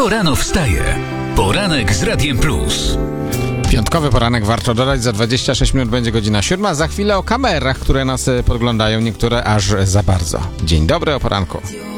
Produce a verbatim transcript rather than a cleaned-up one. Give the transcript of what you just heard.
Kto rano wstaje? Poranek z Radiem Plus. Piątkowy poranek, warto dodać, za dwadzieścia sześć minut będzie godzina siódma. Za chwilę o kamerach, które nas podglądają, niektóre aż za bardzo. Dzień dobry, o poranku.